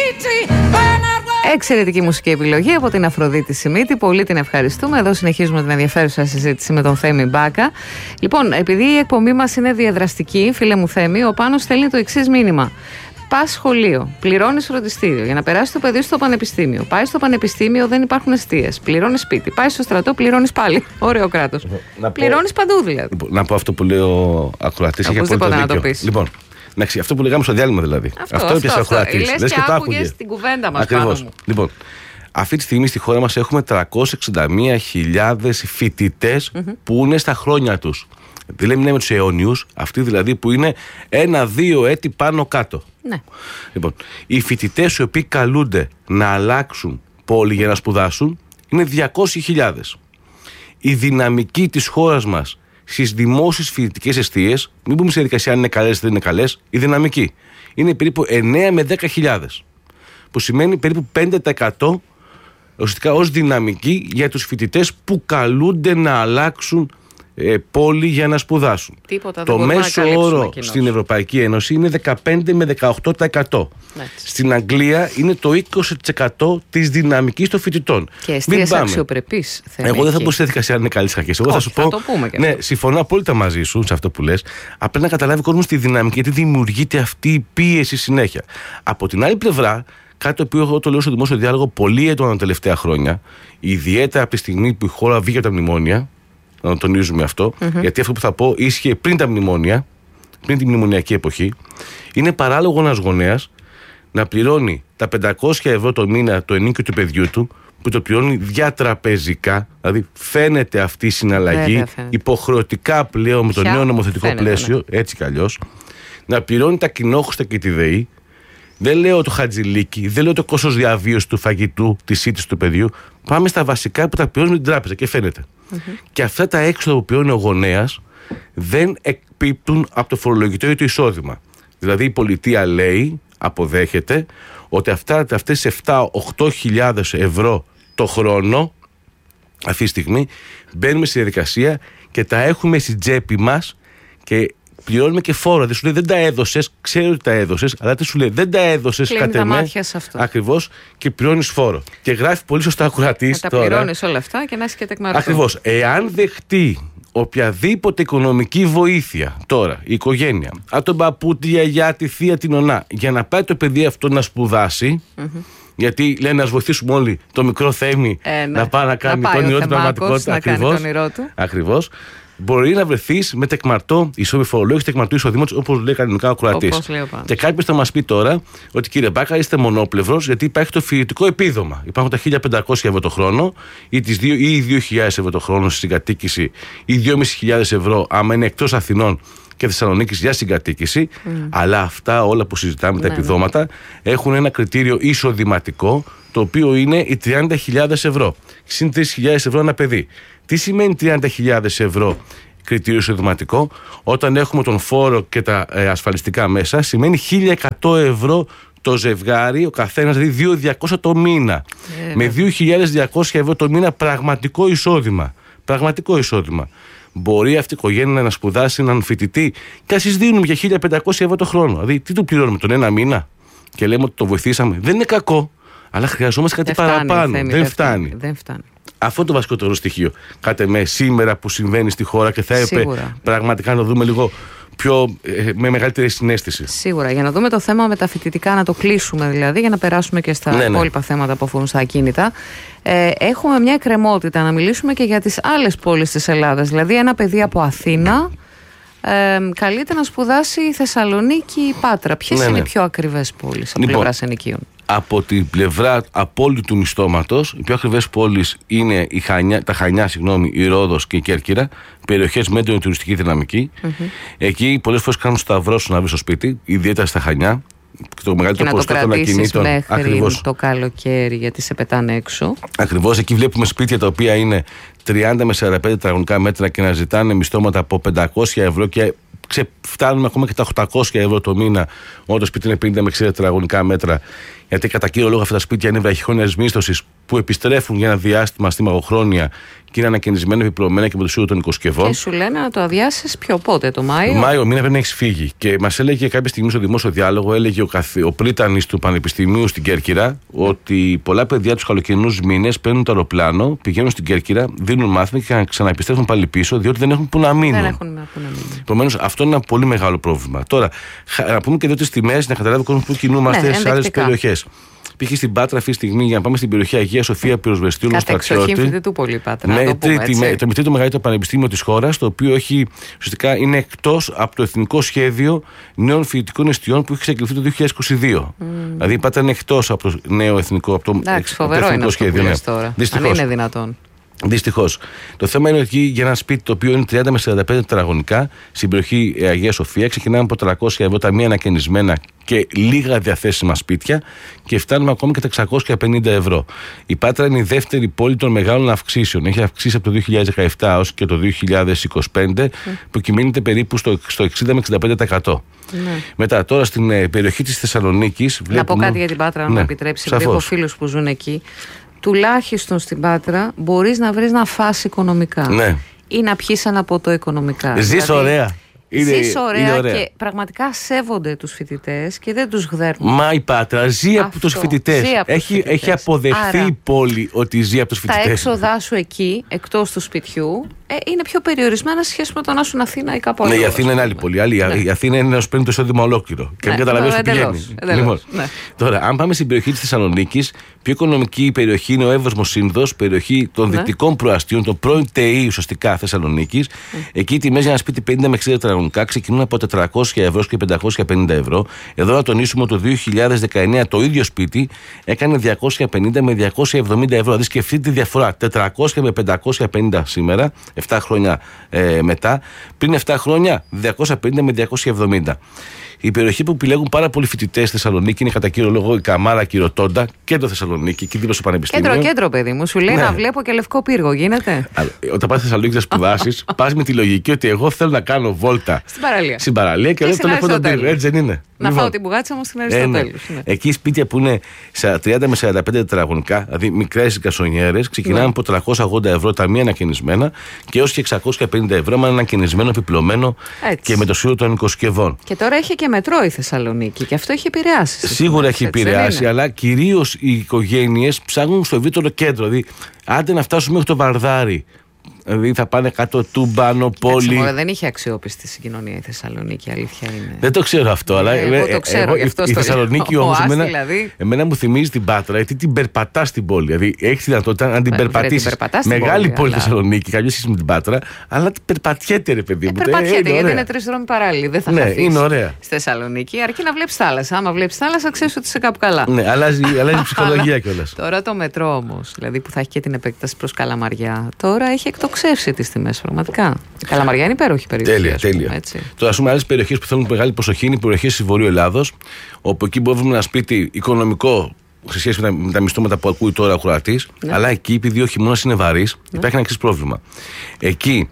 Εξαιρετική μουσική επιλογή από την Αφροδίτη Σιμίτη. Πολύ την ευχαριστούμε. Εδώ συνεχίζουμε την ενδιαφέρουσα συζήτηση με τον Θέμη Μπάκα. Λοιπόν, επειδή η εκπομπή μας είναι διαδραστική, φίλε μου Θέμη, ο Πάνος στέλνει το εξής μήνυμα. Πας σχολείο, πληρώνεις φροντιστήριο για να περάσει το παιδί στο πανεπιστήμιο. Πάει στο πανεπιστήμιο, δεν υπάρχουν εστίες. Πληρώνεις σπίτι. Πάει στο στρατό, πληρώνεις πάλι. Ωραίο κράτος. Πληρώνεις παντού δηλαδή. Να πω αυτό που λέει ο ακροατής. Οπωσδήποτε να το πεις. Λοιπόν, αυτό που λέγαμε στο διάλειμμα δηλαδή. Αυτό έπιασε ο ακροατής. Λες και άκουγες την κουβέντα μας. Ακριβώς. Λοιπόν, αυτή τη στιγμή στη χώρα μας έχουμε 361.000 φοιτητές που είναι στα χρόνια τους. Δεν λέμε με τους αιώνιους, αυτοί δηλαδή που είναι 1-2 έτη πάνω κάτω. Ναι. Λοιπόν, οι φοιτητές οι οποίοι καλούνται να αλλάξουν πόλη για να σπουδάσουν είναι 200.000. Η δυναμική της χώρας μας στις δημόσιες φοιτητικές εστίες, μην πούμε σε διαδικασία αν είναι καλές ή δεν είναι καλές, η δυναμική είναι περίπου 9 με 10.000. Που σημαίνει περίπου 5% ουσιαστικά ως δυναμική για τους φοιτητές που καλούνται να αλλάξουν πόλη για να σπουδάσουν. Το μέσο όρο στην Ευρωπαϊκή Ένωση είναι 15 με 18%. Στην Αγγλία είναι το 20% της δυναμικής των φοιτητών. Και εστίες αξιοπρεπείς. Εγώ δεν θα πω στη διαδικασία αν είναι καλές κακές. Εγώ θα σου πω. Ναι, συμφωνώ απόλυτα μαζί σου σε αυτό που λες. Απλά να καταλάβει ο κόσμος τη δυναμική, γιατί δημιουργείται αυτή η πίεση συνέχεια. Από την άλλη πλευρά, κάτι το οποίο εγώ το λέω στο δημόσιο διάλογο πολύ έντονα τα τελευταία χρόνια, ιδιαίτερα από τη στιγμή που η χώρα βγήκε από τα μνημόνια. Να το τονίζουμε αυτό, γιατί αυτό που θα πω ίσχυε πριν τα μνημόνια, πριν τη μνημονιακή εποχή. Είναι παράλογο ένας γονέας να πληρώνει τα 500 ευρώ το μήνα το ενίκιο του παιδιού του, που το πληρώνει διατραπεζικά, δηλαδή φαίνεται αυτή η συναλλαγή υποχρεωτικά πλέον με το νέο νομοθετικό πλαίσιο, έτσι κι αλλιώς, να πληρώνει τα κοινόχρηστα και τη ΔΕΗ. Δεν λέω το χατζηλίκι, δεν λέω το κόστος διαβίωσης του φαγητού, της σύντησης του παιδιού. Πάμε στα βασικά που τα πληρώνει την τράπεζα και φαίνεται. Και αυτά τα έξοδα που πληρώνει ο γονέας δεν εκπίπτουν από το φορολογητό ή το εισόδημα. Δηλαδή η πολιτεία λέει, αποδέχεται, ότι αυτές τις 7-8 ευρώ το χρόνο, αυτή τη στιγμή, μπαίνουμε στη διαδικασία και τα έχουμε στην τσέπη μας και πληρώνουμε και φόρο. Δεν σου λέει δεν τα έδωσες, ξέρω ότι τα έδωσες, αλλά τι σου λέει δεν τα έδωσες κατ' εμέ. Ακριβώς, και πληρώνεις φόρο. Και γράφει πολύ σωστά ο ακροατής. Να τα πληρώνεις όλα αυτά και να είσαι και τεκμαριστό. Ακριβώς. Εάν δεχτεί οποιαδήποτε οικονομική βοήθεια τώρα η οικογένεια, από τον παππού, τη γιαγιά, τη θεία, την νονά, για να πάει το παιδί αυτό να σπουδάσει. Γιατί λένε να βοηθήσουμε όλοι το μικρό Θέμη να πάει να κάνει το όνειρό του πραγματικότητα. Ακριβώς. Μπορεί να βρεθείς με τεκμαρτό φορολόγηση, τεκμαρτό εισοδήματος, όπως λέει κανονικά ο ακροατής. Και κάποιος θα μας πει τώρα ότι κύριε Μπάκα, είστε μονόπλευρος, γιατί υπάρχει το φοιτητικό επίδομα. Υπάρχουν τα 1.500 ευρώ το χρόνο, ή 2.000 ευρώ το χρόνο στη συγκατοίκηση, ή 2.500 ευρώ άμα είναι εκτός Αθηνών και Θεσσαλονίκης για συγκατοίκηση. Αλλά αυτά όλα που συζητάμε, τα επιδόματα, έχουν ένα κριτήριο εισοδηματικό, το οποίο είναι οι 30.000 ευρώ. Συν 3.000 ευρώ ένα παιδί. Τι σημαίνει 30.000 ευρώ κριτήριο εισοδηματικό? Όταν έχουμε τον φόρο και τα ασφαλιστικά μέσα, σημαίνει 1.100 ευρώ το ζευγάρι, ο καθένας, δηλαδή 2.200 το μήνα. Με 2.200 ευρώ το μήνα πραγματικό εισόδημα. Πραγματικό εισόδημα. Μπορεί αυτή η οικογένεια να σπουδάσει έναν φοιτητή και ας δίνουμε για 1.500 ευρώ το χρόνο. Δηλαδή, τι του πληρώνουμε τον ένα μήνα και λέμε ότι το βοηθήσαμε? Δεν είναι κακό, αλλά χρειαζόμαστε κάτι παραπάνω. Δεν φτάνει. Αυτό το βασικότερο στοιχείο. Κάτε με σήμερα που συμβαίνει στη χώρα και θα έπρεπε πραγματικά να το δούμε λίγο πιο με μεγαλύτερη συναίσθηση. Σίγουρα. Για να δούμε το θέμα με τα φοιτητικά, να το κλείσουμε δηλαδή, για να περάσουμε και στα υπόλοιπα θέματα που αφορούν στα ακίνητα. Έχουμε μια εκκρεμότητα να μιλήσουμε και για τις άλλες πόλεις της Ελλάδας. Δηλαδή, ένα παιδί από Αθήνα καλείται να σπουδάσει η Θεσσαλονίκη ή Πάτρα. Ποιες είναι οι πιο ακριβές πόλεις από πλευράς ενοικίων? Από την πλευρά απόλυτου μισθώματος, οι πιο ακριβές πόλεις είναι τα Χανιά, η Ρόδος και η Κέρκυρα, περιοχές με έντονη τουριστική δυναμική. Εκεί πολλές φορές κάνουν σταυρό να βρει στο σπίτι, ιδιαίτερα στα Χανιά. Το μεγαλύτερο ποσοστό των ακινήτων. Ακριβώς το καλοκαίρι, γιατί σε πετάνε έξω. Ακριβώς. Εκεί βλέπουμε σπίτια τα οποία είναι 30 με 45 τετραγωνικά μέτρα και να ζητάνε μισθώματα από 500 ευρώ και φτάνουμε ακόμα και τα 800 ευρώ το μήνα, όταν το σπίτι είναι 50 με 60 τετραγωνικά μέτρα. Γιατί κατά κύριο λόγο αυτά τα σπίτια είναι βραχυχρόνιας μίσθωσης που επιστρέφουν για ένα διάστημα στη μακροχρόνια και είναι ανακαινισμένα, επιπλωμένα και με το σίγουρο των οικοσκευών. Και σου λένε να το αδειάσεις πιο πότε, το Μάιο. Μάιο μήνα πρέπει να έχεις φύγει. Και μας έλεγε κάποια στιγμή στο δημόσιο διάλογο, έλεγε ο πρίτανης του Πανεπιστημίου στην Κέρκυρα, ότι πολλά παιδιά τους καλοκαιρινούς μήνες παίρνουν το αεροπλάνο, πηγαίνουν στην Κέρκυρα, δίνουν μάθημα και ξαναεπιστρέφουν πάλι πίσω, διότι δεν έχουν που να μείνουν. Επομένως, αυτό είναι ένα πολύ μεγάλο πρόβλημα. Τώρα, να πούμε και δύο τις τιμές, να καταλάβει ο κόσμος που κινούμαστε σε άλλες περιοχές. Π.χ. στην Πάτρα αυτή τη στιγμή, για να πάμε στην περιοχή Αγία Σοφία Πυροσβεστίου Στρατιώτη. Το τρίτο μεγαλύτερο πανεπιστήμιο της χώρας, το οποίο ουσιαστικά είναι εκτός από το εθνικό σχέδιο νέων φοιτητικών εστιών που έχει ξεκινηθεί το 2022. Δηλαδή η Πάτρα είναι εκτός από το νέο εθνικό, από το εθνικό σχέδιο. Ναι. Τώρα, αν είναι δυνατόν. Δυστυχώς. Το θέμα είναι ότι για ένα σπίτι το οποίο είναι 30 με 45 τετραγωνικά στην περιοχή Αγία Σοφία ξεκινάμε από 300 ευρώ τα μία ανακαινισμένα και λίγα διαθέσιμα σπίτια και φτάνουμε ακόμη και τα 650 ευρώ. Η Πάτρα είναι η δεύτερη πόλη των μεγάλων αυξήσεων. Έχει αυξήσει από το 2017 ως και το 2025 που κυμαίνεται περίπου στο 60 με 65%. Ναι. Μετά, τώρα στην περιοχή της Θεσσαλονίκης. Να πω κάτι για την Πάτρα, αν μου επιτρέψει, επειδή έχω φίλους που ζουν εκεί. Τουλάχιστον στην Πάτρα μπορείς να βρεις να φας οικονομικά. Ναι. Ή να πιείς ένα ποτό οικονομικά. Ζεις ωραία. Ζεις ωραία και πραγματικά σέβονται τους φοιτητές και δεν τους γδέρνουν. Μα η Πάτρα ζει από τους φοιτητές. Έχει αποδεχθεί η πόλη ότι ζει από τους φοιτητές. Τα έξοδά σου εκεί, εκτός του σπιτιού, είναι πιο περιορισμένα σε σχέση με το να σου Αθήνα ή κάπου αλλού. Ναι, η Αθήνα είναι άλλη πόλη. Η Αθήνα είναι να σου παίρνει το εισόδημα ολόκληρο. Και αν καταλαβαίνεις τι πηγαίνει. Λοιπόν, τώρα, αν πάμε στην περιοχή της Θεσσαλονίκης, πιο οικονομική περιοχή είναι ο Εύωσμος Σύνδος, περιοχή των δυτικών προαστίων, των πρώην ΤΕΗ ουσιαστικά Θεσσαλονίκης. Εκεί οι τιμές για ένα σπίτι 50 με 60 τετραγωνικά ξεκινούν από 400 ευρώ και 550 ευρώ. Εδώ να τονίσουμε ότι το 2019 το ίδιο σπίτι έκανε 250 με 270 ευρώ. Δηλαδή σκεφτείτε τη διαφορά. 400 με 550 σήμερα, 7 χρόνια μετά. Πριν 7 χρόνια 250 με 270. Η περιοχή που επιλέγουν πάρα πολλοί φοιτητές στη Θεσσαλονίκη είναι κατά κύριο λόγο η Καμάρα και η Ροτόντα, κέντρο Θεσσαλονίκη, εκεί δίπλα στο Πανεπιστήμιο. Κέντρο, παιδί μου. Σου λέει να βλέπω και Λευκό Πύργο, γίνεται. Όταν πας στη Θεσσαλονίκη να σπουδάσεις, πας με τη λογική ότι εγώ θέλω να κάνω βόλτα στην παραλία και λέω το Λευκό Πύργο. Έτσι δεν είναι. Να φάω την μπουγάτσα μου στην Αριστοτέλους. Εκεί σπίτια που είναι 30 με 45 τετραγωνικά, δηλαδή μικρές γκασονιέρες, ξεκινάνε από 380 ευρώ τα μία ανακαινισμένα και έως και 650 ευρώ με ανακαινισμένο, επιπλωμένο και με το σίγουρο των οικοσκευών. Και τώρα έχει και μετρό η Θεσσαλονίκη και αυτό έχει επηρεάσει. Σίγουρα έχει επηρεάσει, αλλά κυρίως οι οικογένειες ψάχνουν στο ευρύτερο κέντρο. Δηλαδή, άντε να φτάσουμε μέχρι το Βαρδάρι. Δηλαδή θα πάνε κάτω Τούμπανο, Πόλη. Δεν είχε αξιόπιστη συγκοινωνία η Θεσσαλονίκη, αλήθεια είναι. Δεν το ξέρω αυτό, αλλά εγώ το ξέρω, η Θεσσαλονίκη όμως εμένα μου θυμίζει την Πάτρα, γιατί την περπατά στην πόλη. Δηλαδή έχει τη δυνατότητα να την περπατήσει. Μεγάλη πόλη Θεσσαλονίκη, καμία σχέση με την Πάτρα, αλλά περπατιέται, ρε παιδί μου. Περπατιέται, γιατί είναι 3 δρόμοι παράλληλοι. Δεν θα χαθείς είναι ωραία. Στη Θεσσαλονίκη, αρκεί να βλέπει θάλασσα. Άμα βλέπει θάλασσα, ξέρει ότι είσαι κάπου καλά. Ναι, αλλάζει η ψυχολογία κιόλας. Τώρα το μετρό όμως, δηλαδή που θα έχει και την επέκταση προς Καλαμαριά, τώρα έχει εκτοξεύσει τις τιμές πραγματικά. Η Καλαμαριά είναι υπέροχη περιοχή. Τέλεια. Τώρα, ας πούμε, άλλες περιοχές που θέλουν μεγάλη προσοχή είναι οι περιοχές της Βορείου Ελλάδος, όπου εκεί μπορούμε ένα σπίτι οικονομικό σε σχέση με τα μισθώματα που ακούει τώρα ο Κροατής, αλλά εκεί, επειδή ο χειμώνας είναι βαρύς, υπάρχει ένα εξής πρόβλημα. Εκεί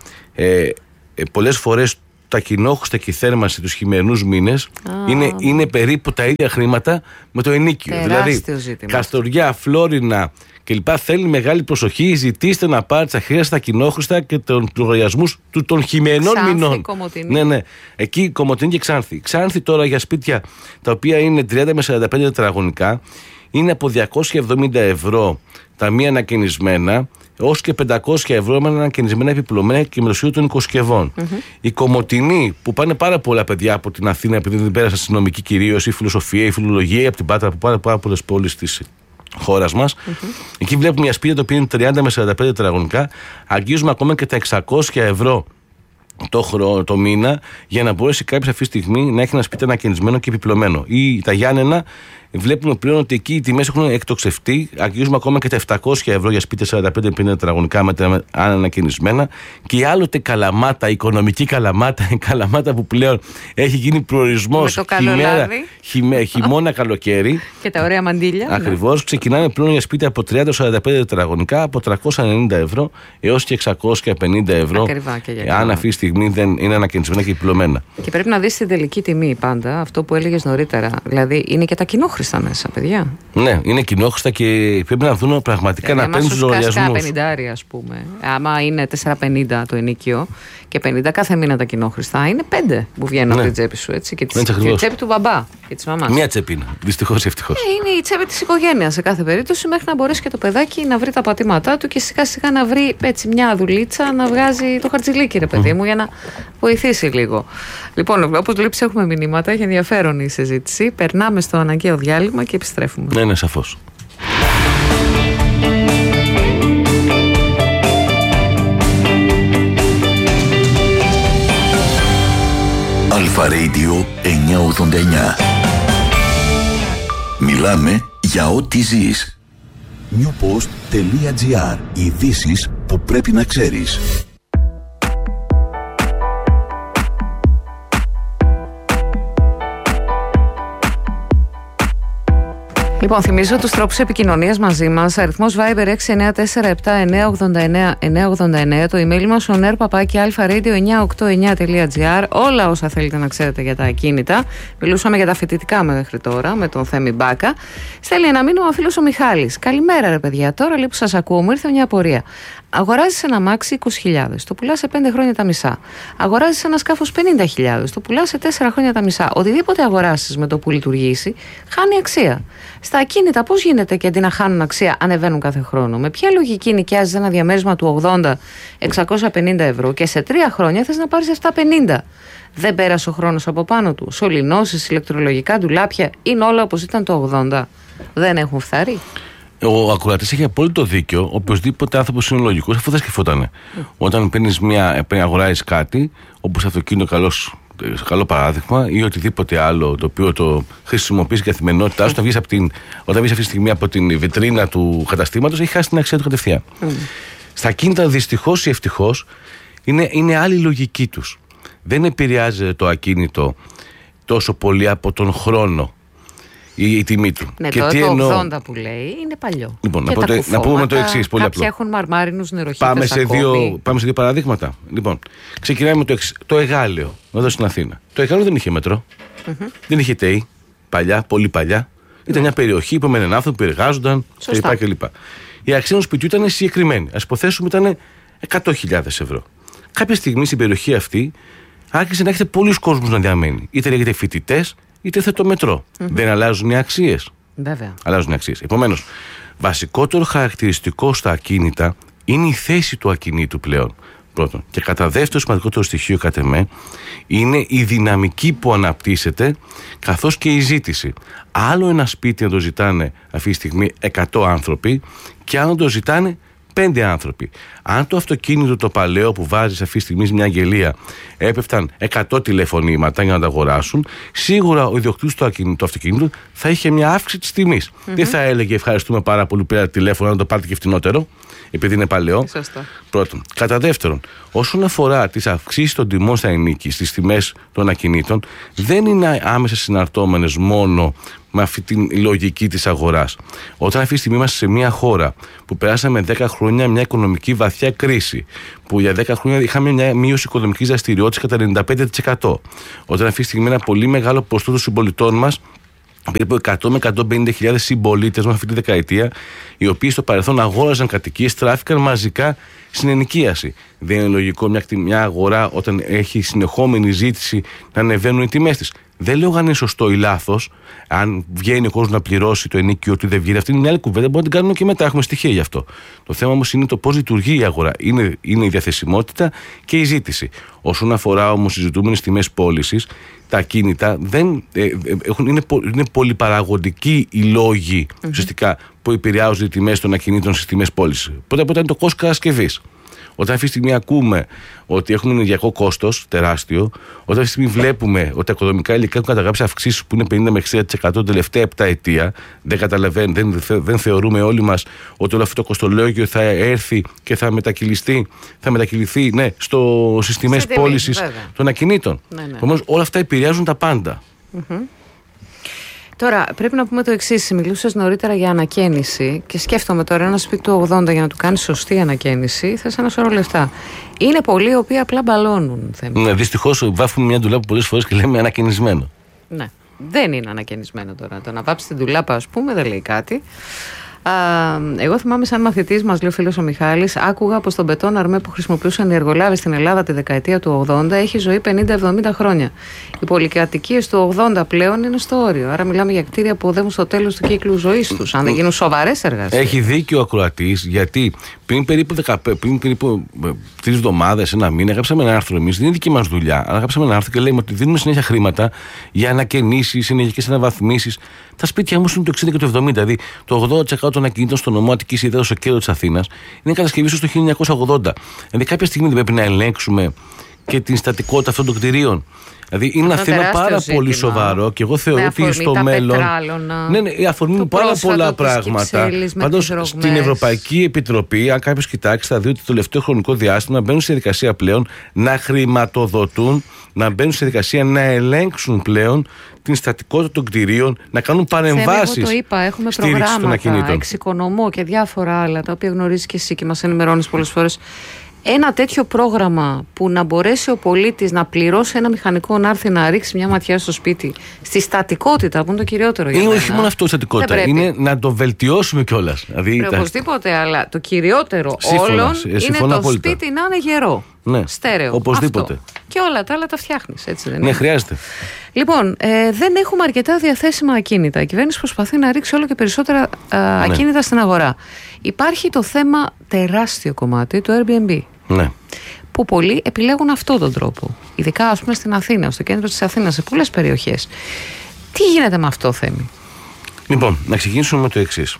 πολλές φορές τα κοινόχρηστα και η θέρμανση τους χειμερινούς μήνες είναι περίπου τα ίδια χρήματα με το ενοίκιο. Δηλαδή, Καστοριά, Φλόρινα κλπ. Θέλει μεγάλη προσοχή. Ζητήστε να πάρετε τα χρειαστά κοινόχρηστα και τους λογαριασμούς των χειμερινών μηνών. Ναι. Εκεί Κομοτηνή και Ξάνθη. Ξάνθη τώρα για σπίτια τα οποία είναι 30 με 45 τετραγωνικά είναι από 270 ευρώ τα μία ανακαινισμένα ως και 500 ευρώ με ανακαινισμένα, επιπλωμένα και με το σίγουρο των οικοσκευών. Η Κομοτηνή, που πάνε πάρα πολλά παιδιά από την Αθήνα, επειδή δεν πέρασαν στη νομική κυρίως, η φιλοσοφία, η φιλολογία, ή από την Πάτρα, που πάνε πάρα πολλές πόλεις της χώρας μας. Εκεί βλέπουμε μια σπίτια τα οποία είναι 30 με 45 τετραγωνικά, αγγίζουμε ακόμα και τα 600 ευρώ το μήνα, για να μπορέσει κάποιος αυτή τη στιγμή να έχει ένα σπίτι ανακαινισμένο και επιπλωμένο. Ή τα Γιάννενα, βλέπουμε πλέον ότι εκεί οι τιμές έχουν εκτοξευτεί. Αγγίζουμε ακόμα και τα 700 ευρώ για σπίτια 45-50 τετραγωνικά με ανακαινισμένα. Και η άλλοτε Καλαμάτα, η οικονομική Καλαμάτα, η Καλαμάτα που πλέον έχει γίνει προορισμός χειμώνα, καλοκαίρι. Και τα ωραία μαντίλια. Ακριβώς. Ξεκινάνε πλέον για σπίτια από 30-45 τετραγωνικά από 390 ευρώ έως και 650 ευρώ. Αν αυτή τη στιγμή δεν είναι ανακαινισμένα και επιπλωμένα. Και πρέπει να δεις την τελική τιμή πάντα, αυτό που έλεγες νωρίτερα. Δηλαδή είναι και τα κοινόχρηστα μέσα, παιδιά. Ναι, είναι κοινόχρηστα και πρέπει να δουν πραγματικά να παίρνουν τους λογαριασμούς. 50, ας πούμε. Άμα είναι 4,50 το ενοίκιο και 50 κάθε μήνα τα κοινόχρηστα, είναι 5 που βγαίνουν από την τσέπη σου. Έτσι, και τη τσέπη του μπαμπά και της μαμάς. Μία τσέπη είναι. Δυστυχώς ή ευτυχώς. Είναι η τσέπη της οικογένειας σε κάθε περίπτωση, μέχρι να μπορέσει και το παιδάκι να βρει τα πατήματά του και σιγά σιγά να βρει έτσι μια δουλίτσα να βγάζει το χαρτζηλίκι, ρε παιδί μου, για να βοηθήσει λίγο. Λοιπόν, όπως βλέπεις, έχουμε μηνύματα. Έχει ενδιαφέρον η συζήτηση. Περνάμε στο αναγκαίο διάλειμμα και επιστρέφουμε. Ναι, σαφώς. Αλφα Radio 989. Μιλάμε για ό,τι ζεις. newpost.gr. Ειδήσεις που πρέπει να ξέρεις. Λοιπόν, θυμίζω τους τρόπους επικοινωνίας μαζί μας. Αριθμός Viber 694-7-989-989. Το email μας oner@alfaradio989.gr. Όλα όσα θέλετε να ξέρετε για τα ακίνητα. Μιλούσαμε για τα φοιτητικά μέχρι τώρα με τον Θέμη Μπάκα. Στέλνει ένα μήνυμα ο φίλος ο Μιχάλης. Καλημέρα, ρε παιδιά. Τώρα λέει που σας ακούω, μου ήρθε μια απορία. Αγοράζεις ένα αμάξι 20.000, το πουλάς σε 5 χρόνια τα μισά. Αγοράζεις ένα σκάφος 50.000, το πουλάς σε 4 χρόνια τα μισά. Οτιδήποτε αγοράσεις με το που λειτουργήσει, χάνει αξία. Στα ακίνητα, πώς γίνεται και αντί να χάνουν αξία, ανεβαίνουν κάθε χρόνο? Με ποια λογική νοικιάζεις ένα διαμέρισμα του 80, 650 ευρώ και σε 3 χρόνια θες να πάρεις 750? Δεν πέρασε ο χρόνος από πάνω του? Σωληνώσεις, ηλεκτρολογικά ντουλάπια, είναι όλα όπως ήταν το 80? Δεν έχουν φθαρεί? Ο ακροατής έχει απόλυτο δίκιο. Οποιοσδήποτε άνθρωπος είναι λογικός, αφού δεν σκεφτότανε. Όταν αγοράζεις κάτι, όπως αυτοκίνητο, καλό παράδειγμα, ή οτιδήποτε άλλο το οποίο το χρησιμοποιείς για καθημερινότητά σου, όταν βγεις αυτή τη στιγμή από την βιτρίνα του καταστήματος, έχει χάσει την αξία του κατευθείαν. Στα ακίνητα, δυστυχώς ή ευτυχώς, είναι άλλη λογική τους. Δεν επηρεάζεται το ακίνητο τόσο πολύ από τον χρόνο η τιμή του. Ναι, και το 80 που λέει είναι παλιό. Λοιπόν, να πούμε το εξής. Κάποιοι έχουν μαρμάρινους νεροχύτες. Πάμε σε δύο παραδείγματα. Λοιπόν, ξεκινάμε με το εξής. Το Εγάλεο, εδώ στην Αθήνα. Το Εγάλεο δεν είχε μετρό. Δεν είχε ΤΕΙ. Παλιά, πολύ παλιά. Ήταν μια περιοχή που έμεναν άνθρωποι που εργάζονταν κλπ. Η αξία ενός σπιτιού ήταν συγκεκριμένη. Ας υποθέσουμε ήταν 100.000 ευρώ. Κάποια στιγμή στην περιοχή αυτή άρχισε να έχετε πολλούς κόσμους να διαμένει. Είτε λέγεται φοιτητές, είτε θε το μετρό. Δεν αλλάζουν οι αξίες? Βέβαια. Αλλάζουν οι αξίες. Επομένως, βασικότερο χαρακτηριστικό στα ακίνητα είναι η θέση του ακινήτου πλέον. Πρώτον. Και κατά δεύτερο σημαντικότερο στοιχείο, κατ' εμέ, είναι η δυναμική που αναπτύσσεται, καθώς και η ζήτηση. Άλλο ένα σπίτι να το ζητάνε αυτή τη στιγμή 100 άνθρωποι, και άλλο να το ζητάνε 5 άνθρωποι. Αν το αυτοκίνητο το παλαιό που βάζεις αυτή τη στιγμή σε μια αγγελία έπεφταν 100 τηλεφωνήματα για να τα αγοράσουν, σίγουρα ο ιδιοκτήτης του αυτοκίνητου θα είχε μια αύξηση της τιμής. Δεν θα έλεγε ευχαριστούμε πάρα πολύ που πήρατε τηλέφωνο, να το πάρετε και φθηνότερο, επειδή είναι παλαιό. Σωστά. Πρώτον. Κατά δεύτερον, όσον αφορά τις αυξήσεις των τιμών στα ενίκη, στις τιμές των ακινήτων, δεν είναι άμεσα συναρτώμενες μόνο με αυτή τη λογική της αγοράς. Όταν αυτή τη στιγμή είμαστε σε μια χώρα που περάσαμε 10 χρόνια μια οικονομική βαθιά κρίση, που για 10 χρόνια είχαμε μια μείωση οικονομικής δραστηριότητας κατά 95%, όταν αυτή τη στιγμή ένα πολύ μεγάλο ποσοστό των συμπολιτών μας, περίπου 100 με 150.000 συμπολίτες μας αυτή τη δεκαετία, οι οποίοι στο παρελθόν αγόραζαν κατοικίες, τράφηκαν μαζικά στην ενοικίαση. Δεν είναι λογικό μια αγορά, όταν έχει συνεχόμενη ζήτηση, να ανεβαίνουν οι τιμές της? Δεν λέω αν είναι σωστό ή λάθος, αν βγαίνει ο κόσμος να πληρώσει το ενίκιο, ότι δεν βγαίνει. Αυτή είναι μια άλλη κουβέντα, μπορούμε να την κάνουμε και μετά. Έχουμε στοιχεία γι' αυτό. Το θέμα όμως είναι το πώς λειτουργεί η αγορά. Είναι η διαθεσιμότητα και η ζήτηση. Όσον αφορά όμως τις ζητούμενες τιμές πώλησης, τα ακίνητα είναι πολυπαραγωγικοί οι λόγοι ουσιαστικά που επηρεάζουν οι τιμές των ακινήτων στις τιμές πώλησης. Πρώτα απ' όλα είναι το κόστος κατασκευής. Όταν αυτή τη στιγμή ακούμε ότι έχουμε ενεργειακό κόστος τεράστιο, όταν αυτή τη στιγμή βλέπουμε ότι τα οικοδομικά υλικά έχουν καταγράψει αυξήσεις που είναι 50 με 60% την τελευταία 7 ετία, δεν θεωρούμε όλοι μας ότι όλο αυτό το κοστολόγιο θα έρθει και θα μετακυληθεί στις τιμές πώλησης των ακινήτων. Ναι. Επομένως, όλα αυτά επηρεάζουν τα πάντα. Τώρα, πρέπει να πούμε το εξής. Μιλούσες νωρίτερα για ανακαίνιση και σκέφτομαι τώρα ένα σπίτι του 80 για να του κάνεις σωστή ανακαίνιση, θες ένα σωρό λεφτά. Είναι πολλοί οι οποίοι απλά μπαλώνουν. Ναι, δυστυχώς βάφουμε μια ντουλάπα πολλές φορές και λέμε ανακαινισμένο. Ναι. δεν είναι ανακαινισμένο τώρα. Το να βάψει την ντουλάπα, ας πούμε, δεν λέει κάτι. Εγώ θυμάμαι, σαν μαθητής μας, λέει ο φίλος ο Μιχάλης, άκουγα πως τον μπετόν αρμέ που χρησιμοποιούσαν οι εργολάβοι στην Ελλάδα τη δεκαετία του 80 έχει ζωή 50-70 χρόνια. Οι πολυκατοικίες του 80 πλέον είναι στο όριο. Άρα μιλάμε για κτίρια που οδεύουν στο τέλος του κύκλου ζωής τους, αν δεν γίνουν σοβαρές εργασίες. Έχει δίκιο ο ακροατής, γιατί πριν περίπου 3 εβδομάδες, ένα μήνα, γράψαμε ένα άρθρο εμείς. Δεν είναι δική μας δουλειά, αλλά γράψαμε ένα άρθρο και λέμε ότι δίνουμε συνέχεια χρήματα για ανακαινήσεις, ενεργειακές αναβαθμίσεις. Τα σπίτια όμως είναι το 60 και το 70. Δηλαδή το 80% των ακινήτων στο νομό Αττικής, ιδιαίτερα στο κέντρο της Αθήνας, είναι κατασκευή στο 1980. Δηλαδή κάποια στιγμή δεν πρέπει να ελέγξουμε και την στατικότητα αυτών των κτηρίων. Δηλαδή είναι ένα θέμα πάρα πολύ σοβαρό και εγώ θεωρώ ότι στο μέλλον. Ναι, αφορμή πάρα πολλά πράγματα. Πάντως στην Ευρωπαϊκή Επιτροπή, αν κάποιος κοιτάξει, θα δει ότι το τελευταίο χρονικό διάστημα μπαίνουν σε διαδικασία πλέον να χρηματοδοτούν, να μπαίνουν σε διαδικασία να ελέγξουν πλέον την στατικότητα των κτηρίων, να κάνουν παρεμβάσεις. Εγώ το είπα, έχουμε προγράμματα, εξοικονομώ και διάφορα άλλα, τα οποία γνωρίζεις και εσύ και μας ενημερώνεις πολλές φορές. Ένα τέτοιο πρόγραμμα που να μπορέσει ο πολίτης να πληρώσει ένα μηχανικό να έρθει να ρίξει μια ματιά στο σπίτι, στη στατικότητα, που είναι το κυριότερο για μένα. Όχι μόνο αυτό η στατικότητα, είναι να το βελτιώσουμε κιόλας. Δηλαδή, οπωσδήποτε, αλλά το κυριότερο όλων είναι το απόλυτα. Σπίτι να είναι γερό. Ναι, στέρεο. Οπωσδήποτε. Αυτό. Και όλα τα άλλα τα φτιάχνεις, έτσι δεν είναι? Ναι, χρειάζεται. Λοιπόν, δεν έχουμε αρκετά διαθέσιμα ακίνητα. Η κυβέρνηση προσπαθεί να ρίξει όλο και περισσότερα ακίνητα στην αγορά. Υπάρχει το θέμα, τεράστιο κομμάτι, του Airbnb. Ναι. Που πολλοί επιλέγουν αυτόν τον τρόπο. Ειδικά, ας πούμε, στην Αθήνα, στο κέντρο της Αθήνας, σε πολλές περιοχές. Τι γίνεται με αυτό, Θέμη? Λοιπόν, να ξεκινήσουμε με το εξής.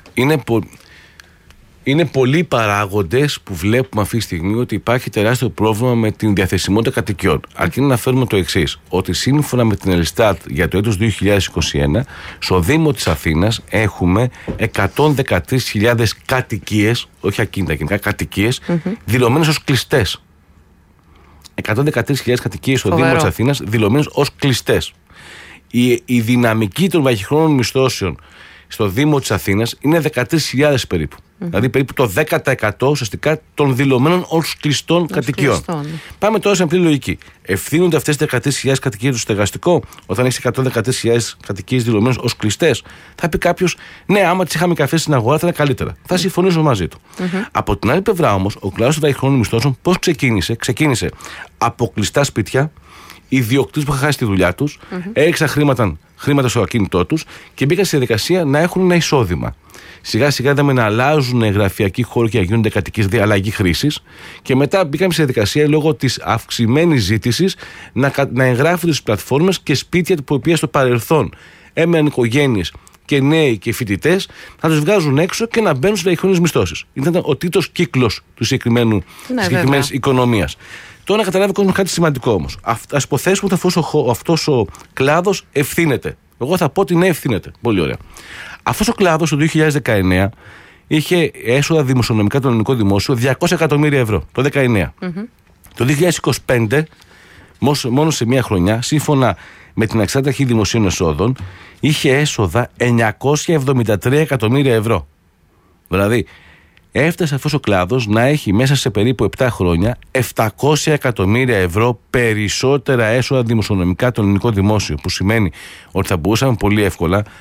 Είναι πολλοί παράγοντες που βλέπουμε αυτή τη στιγμή ότι υπάρχει τεράστιο πρόβλημα με την διαθεσιμότητα κατοικιών. Αρκεί να αναφέρουμε το εξής, ότι σύμφωνα με την Ελστάτ για το έτος 2021, στο Δήμο της Αθήνας έχουμε 113.000 κατοικίες, όχι ακίνητα, γενικά κατοικίες, δηλωμένες ως κλειστές. 113.000 κατοικίες στο Δήμο της Αθήνας δηλωμένες ως κλειστές. Η δυναμική των βραχυχρόνων μισθώσεων στο Δήμο της Αθήνας είναι 13.000 περίπου. Δηλαδή περίπου το 10% ουσιαστικά των δηλωμένων ως κλειστών κατοικιών. Πάμε τώρα σε απλή λογική. Ευθύνονται αυτές τις 13.000 κατοικίες στο στεγαστικό, όταν έχεις 113.000 κατοικίες δηλωμένες ως κλειστές? Θα πει κάποιος, ναι, άμα τις είχαμε καφέ στην αγορά θα ήταν καλύτερα. Θα συμφωνήσω μαζί του. Από την άλλη πλευρά όμως, ο κλάδος των βραχυχρόνων μισθώσεων πώς ξεκίνησε? Ξεκίνησε από κλειστά σπίτια, ιδιοκτήτες που είχαν χάσει τη δουλειά τους, έριξαν χρήματα στο ακίνητό τους και μπήκαν στη διαδικασία να έχουν ένα εισόδημα. Σιγά σιγά είδαμε να αλλάζουν γραφειακοί χώροι και να γίνονται κατοικίες διαλλαγή χρήσης, και μετά μπήκαμε στη διαδικασία λόγω της αυξημένης ζήτησης να εγγράφονται στις πλατφόρμες και σπίτια που οποία στο παρελθόν έμεναν οικογένειες και νέοι και φοιτητές, να τους βγάζουν έξω και να μπαίνουν στις βραχυχρόνιες μισθώσεις. Ήταν ο τρίτος κύκλος του συγκεκριμένης οικονομίας. Τώρα να καταλάβει ο κόσμος κάτι σημαντικό όμως. Ας υποθέσουμε ότι αυτός ο κλάδος ευθύνεται. Εγώ θα πω ότι ναι, ευθύνεται. Πολύ ωραία. Αυτός ο κλάδος το 2019 είχε έσοδα δημοσιονομικά το ελληνικό δημόσιο 200 εκατομμύρια ευρώ. Το 2019. Το 2025, μόνο σε μία χρονιά, σύμφωνα με την Εξάρτητη Αρχή Δημοσίων Εσόδων, είχε έσοδα 973 εκατομμύρια ευρώ. Δηλαδή, έφτασε αυτός ο κλάδος να έχει μέσα σε περίπου 7 χρόνια 700 εκατομμύρια ευρώ περισσότερα έσοδα δημοσιονομικά το ελληνικό δημόσιο. Που σημαίνει ότι θα μπορούσαμε πολύ εύκολα